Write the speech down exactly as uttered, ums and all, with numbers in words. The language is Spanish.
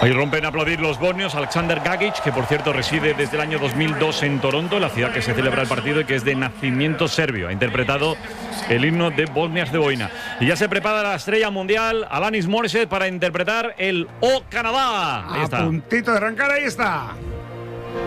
Hoy rompen a aplaudir los bosnios. Alexander Gagic, que por cierto reside desde el año dos mil dos en Toronto, la ciudad que se celebra el partido y que es de nacimiento serbio. Ha interpretado el himno de Bosnia-Herzegovina. Y ya se prepara la estrella mundial, Alanis Morissette, para interpretar el O Canadá. Ahí está. A puntito de arrancar, ahí está.